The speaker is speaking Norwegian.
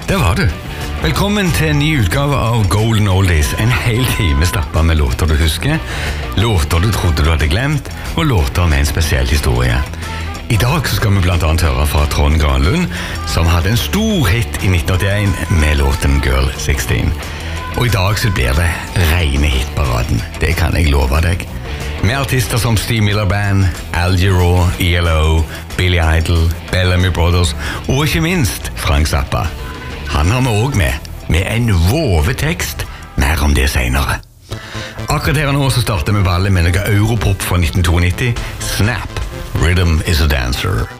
Der var du. Velkommen til en ny utgave av Golden Oldies. En hel time stappet med låter du husker, låter du trodde du hadde glemt, og låter med en spesiell historie. I dag skal vi blant annet høre fra Trond Granlund, som hadde en stor hit i 1981 med låten Girl 16. Og i dag så blir det rene hitparaden. Det kan jeg love deg. Med artister som Steve Miller Band, Al Jarreau, ELO, Billy Idol, Bellamy Brothers og ikke minst Frank Zappa. Han har vi også med en vovetekst. Mer om det senere. Akkurat her nå så starter vi ballet med noe Europop fra 1992. Snap, Rhythm is a Dancer.